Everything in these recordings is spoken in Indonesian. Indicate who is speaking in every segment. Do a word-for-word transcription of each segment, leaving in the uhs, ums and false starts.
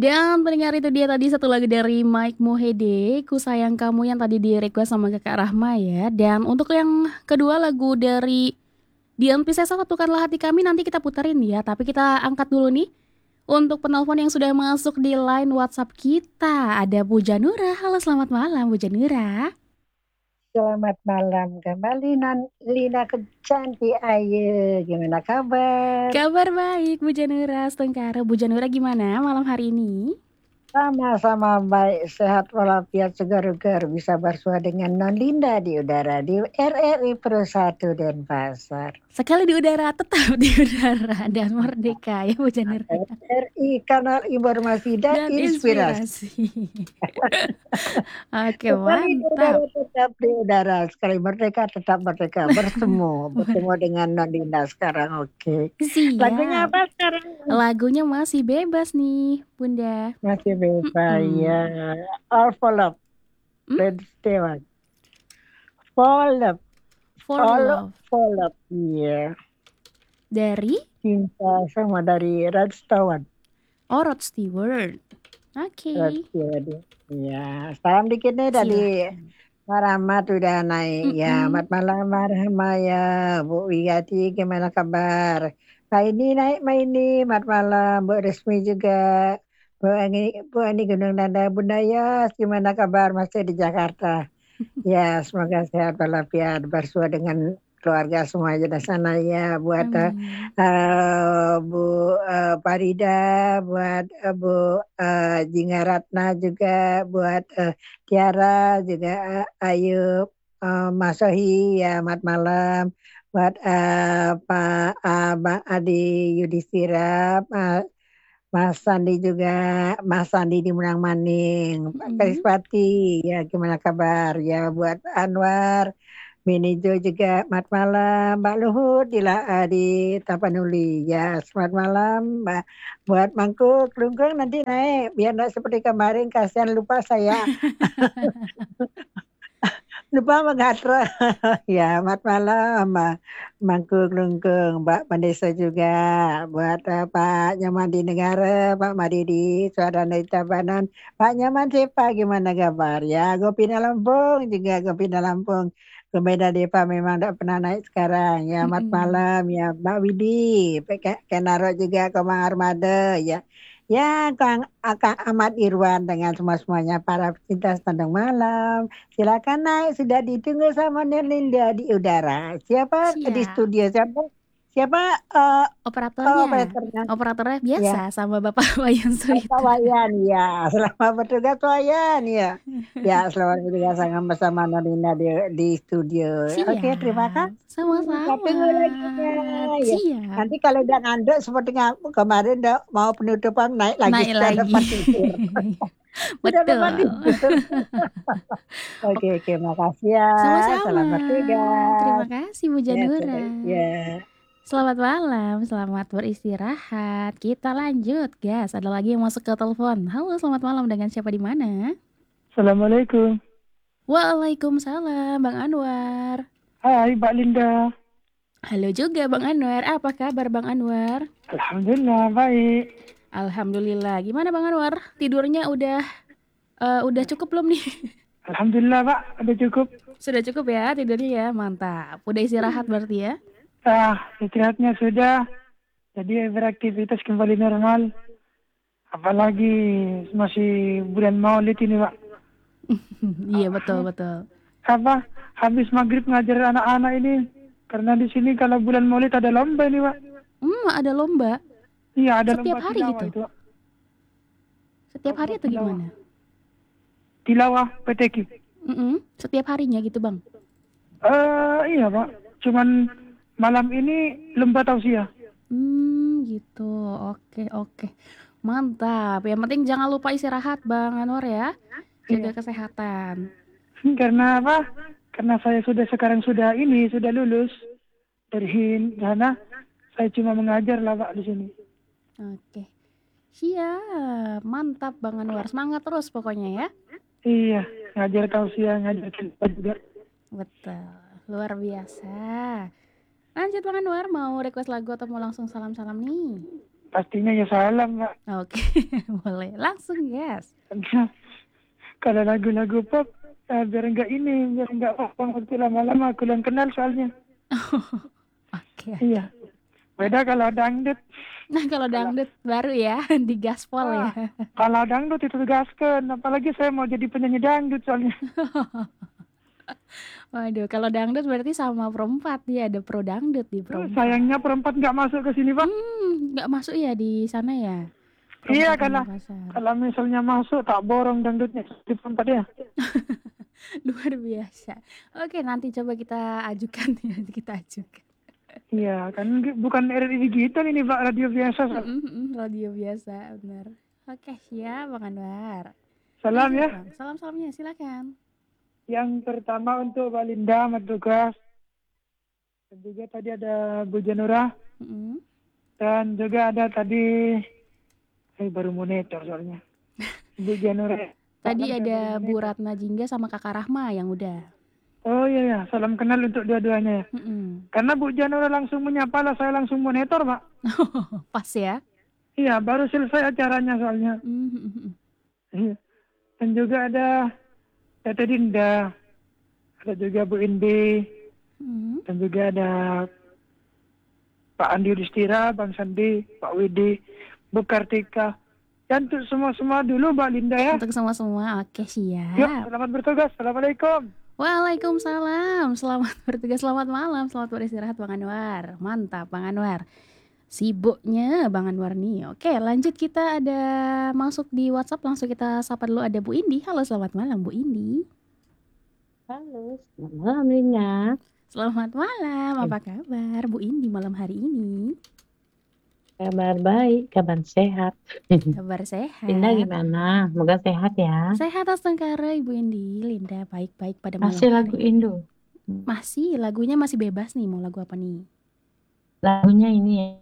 Speaker 1: Dan pendengar itu dia tadi satu lagu dari Mike Mohede, Ku Sayang Kamu yang tadi di-request sama Kakak Rahma ya. Dan untuk yang kedua lagu dari Dian Piscesa Satukanlah Hati Kami nanti kita puterin ya. Tapi kita angkat dulu nih untuk penelpon yang sudah masuk di line WhatsApp kita. Ada Bu Janura. Halo, selamat malam Bu Janura.
Speaker 2: Selamat malam kembali Nan Lina Kecanti Ayu. Gimana kabar?
Speaker 1: Kabar baik Bu Janura Stengkara. Bu Janura gimana malam hari ini?
Speaker 2: Sama-sama baik, sehat walafiat segar-segar, bisa bersua dengan Non Linda di udara di R R I Pro satu Denpasar.
Speaker 1: Sekali di udara, tetap di udara dan merdeka ya Bu Janura.
Speaker 2: R I Kanal Informasi dan,
Speaker 1: Dan
Speaker 2: Inspirasi.
Speaker 1: inspirasi. Oke,
Speaker 2: Sekali di udara
Speaker 1: mantap.
Speaker 2: tetap di udara, sekali merdeka tetap merdeka, bertemu bertemu dengan Non Linda sekarang. Oke.
Speaker 1: Siap.
Speaker 2: Lagunya apa sekarang?
Speaker 1: Lagunya masih bebas nih Bunda.
Speaker 2: Masih bebas
Speaker 1: Mm-mm.
Speaker 2: ya. All for love.
Speaker 1: Hmm?
Speaker 2: Red Stewart. For love.
Speaker 1: For
Speaker 2: All
Speaker 1: Love
Speaker 2: for love. Iya.
Speaker 1: dari
Speaker 2: Cinta sama dari Rod Stewart.
Speaker 1: Oh, Rod Stewart. Oke.
Speaker 2: Rod Stewart. Iya. Salam dikit nih tadi. Rahmat udah naik.
Speaker 1: Mm-mm.
Speaker 2: Ya, selamat malam Rahma ya. Bu Wiyati gimana kabar? Pak ini naik Mbak ini. Selamat malam. Bu Resmi juga. Bu Ani, Bu Ani Gunung Nanda Budaya, gimana kabar masih di Jakarta? Ya, semoga sehat walafiat, bersua dengan keluarga semua aja di sana ya. Buat uh, Bu uh, Farida, buat uh, Bu uh, Jingga Ratna juga, buat uh, Tiara juga, uh, Ayub, uh, Mas Sohi ya, selamat malam. Buat uh, Pak uh, Bang Adi Yudhistira, Pak Mas Sandi juga, Mas Sandi di Menang Maning, Pak
Speaker 1: Mm-mm.
Speaker 2: Karispati, ya gimana kabar? Ya buat Anwar, Minijo juga, selamat malam, Mbak Luhut di, uh, di Tapanuli, ya selamat malam, Mbak. Buat Mangkuk, Lungkung nanti naik, biar tidak seperti kemarin, kasihan lupa saya. Lupa mengatro. Ya, selamat malam, Mbak Mangkuk Lungkung, Mbak Pandesa juga, buat uh, Pak Nyaman di Negara, Pak Madidi, Suadana di Tabanan, Pak Nyaman siapa gimana kabar? Ya, Gopina Lampung juga, Gopina Lampung. Gembeda Depa memang tidak pernah naik sekarang. Ya, selamat malam, ya Mbak Widi, Kenaro juga, Komang Armada, ya. Ya, Kang Kang Ahmad Irwan dengan semua-semuanya para pecinta Standang Malam. Silakan naik, sudah ditunggu sama Nelinda di udara. Siapa
Speaker 1: Siap.
Speaker 2: di studio? Siapa? Siapa uh,
Speaker 1: operatornya?
Speaker 2: Oh, operatornya.
Speaker 1: Operatornya biasa ya. Sama Bapak Wayan Suwita.
Speaker 2: Bapak Wayan, ya. Selamat bertugas Wayan, ya. Ya, selamat bertugas bersama Nelinda di, di studio.
Speaker 1: Siap.
Speaker 2: Oke, terima kasih.
Speaker 1: Sama-sama.
Speaker 2: Tunggu lagi ya.
Speaker 1: Siap.
Speaker 2: Nanti kalau udah nganduk seperti kemarin udah mau penutupan naik lagi.
Speaker 1: Naik lagi. Betul.
Speaker 2: Oke, oke, makasih ya.
Speaker 1: Sama-sama.
Speaker 2: Selamat bertugas.
Speaker 1: Terima kasih Bu Janura.
Speaker 2: Ya, ya.
Speaker 1: Selamat malam, selamat beristirahat. Kita lanjut, guys. Ada lagi yang masuk ke telepon. Halo, selamat malam. Dengan siapa di mana?
Speaker 3: Assalamualaikum.
Speaker 1: Waalaikumsalam, Bang Anwar.
Speaker 3: Hai, Mbak Linda.
Speaker 1: Halo juga, Bang Anwar. Apa kabar, Bang Anwar?
Speaker 3: Alhamdulillah, baik.
Speaker 1: Alhamdulillah. Gimana, Bang Anwar? Tidurnya udah uh, udah cukup belum nih?
Speaker 3: Alhamdulillah, Pak. Udah cukup.
Speaker 1: Sudah cukup ya tidurnya ya? Mantap. Udah istirahat berarti ya?
Speaker 3: Ah, istirahatnya sudah. Jadi beraktivitas kembali normal. Apalagi masih bulan Maulid ini, Pak.
Speaker 1: Iya, betul, betul.
Speaker 3: Apa? Habis maghrib ngajar anak-anak ini. Karena di sini kalau bulan Maulid ada lomba ini, Pak.
Speaker 1: Hmm, ada lomba?
Speaker 3: Iya, ada
Speaker 1: Setiap
Speaker 3: lomba
Speaker 1: hari
Speaker 3: tilawah
Speaker 1: gitu?
Speaker 3: itu.
Speaker 1: Setiap hari atau
Speaker 3: tilawah.
Speaker 1: gimana?
Speaker 3: Tilawah P T Q.
Speaker 1: Mm-mm. Setiap harinya gitu, Bang?
Speaker 3: Eh, uh, iya, Pak. Cuman malam ini lomba tausiah.
Speaker 1: Hmm, gitu. Oke, oke. Mantap. Yang penting jangan lupa istirahat, Bang Anwar ya. Jaga iya. kesehatan.
Speaker 3: Karena apa? Karena saya sudah sekarang sudah ini, sudah lulus dari sana. Saya cuma mengajar lah, Pak, di sini.
Speaker 1: Oke. Siap. Mantap, Bang Anwar. Semangat terus pokoknya ya.
Speaker 3: Iya, ngajar tausiah, ngajar cerita juga.
Speaker 1: Betul. Luar biasa. Lanjut Bang Anwar, mau request lagu atau mau langsung salam-salam nih?
Speaker 3: pastinya ya salam, Mbak.
Speaker 1: Oke, boleh. Langsung yes.
Speaker 3: Karena kalau lagu-lagu pop, eh, biar enggak ini, biar enggak apa waktu lama-lama aku yang kenal soalnya.
Speaker 1: Oke.
Speaker 3: Iya. Beda kalau dangdut.
Speaker 1: Nah, kalau dangdut baru ya di gaspol ya.
Speaker 3: Ah, kalau dangdut itu gaskan, apalagi saya mau jadi penyanyi dangdut soalnya.
Speaker 1: Waduh, kalau dangdut berarti sama perempat dia ada pro dangdut di perempat.
Speaker 3: Sayangnya perempat nggak masuk ke sini, Pak.
Speaker 1: Hmm, nggak masuk ya di sana ya.
Speaker 3: Iya,
Speaker 1: Perempat
Speaker 3: karena
Speaker 1: Makassar.
Speaker 3: kalau misalnya masuk tak borong dangdutnya di perempat ya.
Speaker 1: Luar biasa. Oke, nanti coba kita ajukan ya, kita ajukan.
Speaker 3: Iya, kan bukan R R I digital ini, Pak, radio biasa. Pak.
Speaker 1: Mm, mm, mm, radio biasa, benar. Oke, siap Bang Anwar.
Speaker 3: Salam
Speaker 1: Lanjut,
Speaker 3: ya.
Speaker 1: Bang. Salam-salamnya silakan.
Speaker 3: Yang pertama untuk Mbak Linda, Mas Tugas. Dan juga tadi ada Bu Janura.
Speaker 1: Mm-mm.
Speaker 3: Dan juga ada tadi, saya baru monitor soalnya. Bu Janura.
Speaker 1: Tadi
Speaker 3: Salam, saya
Speaker 1: ada
Speaker 3: baru
Speaker 1: Bu
Speaker 3: monitor.
Speaker 1: Ratna Jingga sama Kakak Rahma yang udah.
Speaker 3: Oh iya ya, salam kenal untuk dua-duanya ya.
Speaker 1: Mm-mm.
Speaker 3: Karena Bu Janura langsung menyapa lah, saya langsung monitor, Pak.
Speaker 1: Pas ya.
Speaker 3: Iya, baru selesai acaranya soalnya.
Speaker 1: Mm-mm.
Speaker 3: Iya. Dan juga ada Tete Dinda, ada juga Bu Indi,
Speaker 1: Mm.
Speaker 3: dan juga ada Pak Andi Yudhistira, Bang Sandi, Pak Widi, Bu Kartika. Dan untuk semua-semua dulu Mbak Linda ya.
Speaker 1: Untuk semua-semua, oke siap.
Speaker 3: Yuk, selamat bertugas. Assalamualaikum.
Speaker 1: Waalaikumsalam. Selamat bertugas, selamat malam, selamat beristirahat Bang Anwar. Mantap Bang Anwar. Sibuknya Bang Anwar nih. Oke, lanjut kita ada masuk di WhatsApp, langsung kita sapa dulu ada Bu Indi. Halo, selamat malam Bu Indi.
Speaker 4: Halo, selamat malam Lina.
Speaker 1: Selamat malam. Apa kabar Bu Indi malam hari ini?
Speaker 4: Kabar baik, kabar sehat.
Speaker 1: Kabar sehat.
Speaker 4: Linda gimana? Semoga sehat ya.
Speaker 1: Sehat astengkara Ibu Indi. Linda baik-baik pada malam
Speaker 4: Masih lagu
Speaker 1: hari.
Speaker 4: Indo.
Speaker 1: Masih, lagunya masih bebas nih. Mau lagu apa nih?
Speaker 4: Lagunya ini ya.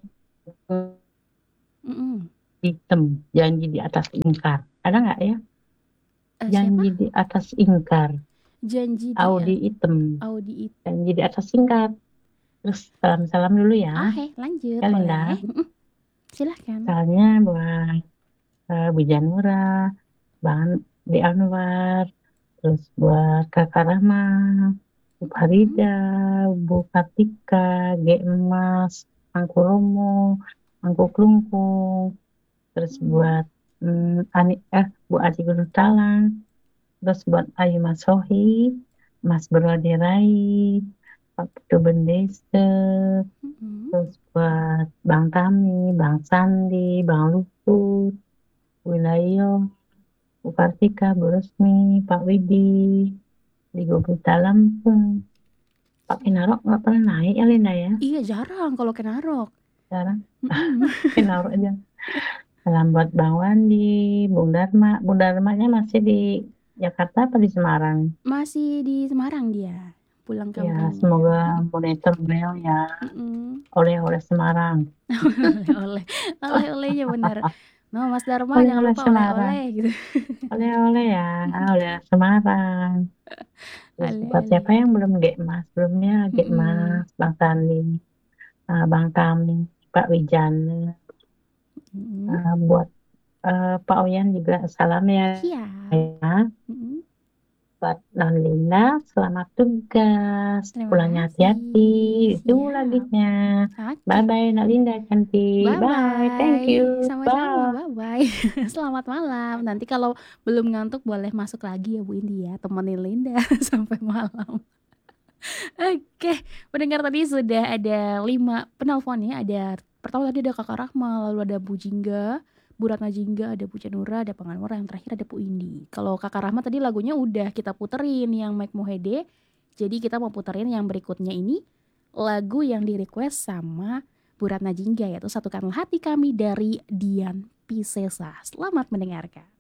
Speaker 1: Mm-mm.
Speaker 4: Hitam, janji di atas ingkar. Ada nggak ya?
Speaker 1: Eh,
Speaker 4: Janji
Speaker 1: siapa?
Speaker 4: di atas ingkar.
Speaker 1: Janji di
Speaker 4: Audi hitam.
Speaker 1: Audi itu.
Speaker 4: Janji di atas ingkar. Terus salam-salam dulu ya.
Speaker 1: Ah, heh, lanjut
Speaker 4: Ya, Linda.
Speaker 1: boleh. Mm-mm. Silahkan.
Speaker 4: Salamnya buat uh, Bu Janura, Bang Di Anwar, terus buat Kakak Rahma, Bu Farida, Bu Kartika, G Emas, Angku Romo, Angku Klungkung, terus
Speaker 1: Hmm.
Speaker 4: buat mm, Ani, eh, Bu Adi Gunung Talang, terus buat Ayu Masohi, Mas Berwadi Rai, Pak Putu Bendese,
Speaker 1: Mm-mm.
Speaker 4: terus buat Bang Tami, Bang Sandi, Bang Lutut, Wilayo, Bu Kartika, Bu Resmi, Pak Widi, di Gubernur Lampung. Pak Kinarok nggak pernah naik ya Linda ya?
Speaker 1: Iya, jarang kalau Kenarok.
Speaker 4: Sekarang
Speaker 1: Mm-mm.
Speaker 4: Kinarok aja. Salam buat Bang Wandi, Bung Dharma. Bung Dharmanya masih di Jakarta apa di Semarang?
Speaker 1: Masih di Semarang dia. Pulang
Speaker 4: Ya,
Speaker 1: kampungnya.
Speaker 4: semoga monitor beliau ya.
Speaker 1: Mm-mm.
Speaker 4: Oleh-oleh Semarang.
Speaker 1: Oleh-oleh. Oleh-olehnya bener. No, Mas Dharma jangan
Speaker 4: Oleh-oleh
Speaker 1: lupa
Speaker 4: Semarang.
Speaker 1: oleh-oleh gitu.
Speaker 4: Oleh-oleh ya, oleh Semarang. Terus buat
Speaker 1: Oleh-oleh.
Speaker 4: siapa yang belum G Mas? Belumnya G
Speaker 1: Mm-mm.
Speaker 4: Mas, Bang Sandi, uh, Bang Tami, Pak Wijana,
Speaker 1: Mm-mm.
Speaker 4: uh, buat uh, Pak Oyan juga salam ya.
Speaker 1: Siap.
Speaker 4: Ya.
Speaker 1: Mm-mm.
Speaker 4: Buat Non Linda, selamat tugas.
Speaker 1: Terima
Speaker 4: Pulangnya
Speaker 1: kasih.
Speaker 4: hati-hati. Itu
Speaker 1: Siap.
Speaker 4: laginya.
Speaker 1: Oke.
Speaker 4: Bye-bye Nak Linda cantik. Bye. Thank
Speaker 1: Bye-bye.
Speaker 4: you.
Speaker 1: Sama-sama.
Speaker 4: Bye.
Speaker 1: Bye-bye. Selamat malam. Nanti kalau belum ngantuk boleh masuk lagi ya Bu Indi ya. Temenin Linda sampai malam. Oke, pendengar tadi sudah ada lima penelpon ya. Ada pertama tadi ada Kakak Rahma, lalu ada Bu Jingga, Bu Ratna Jingga, ada Bu Janura, ada Bang Anwar, yang terakhir ada Bu Indi. Kalau Kakak Rahma tadi lagunya udah kita puterin yang Mike Mohede. Jadi kita mau puterin yang berikutnya ini lagu yang di request sama Bu Ratna Jingga, yaitu Satukanlah Hati Kami dari Dian Piscesa. Selamat mendengarkan.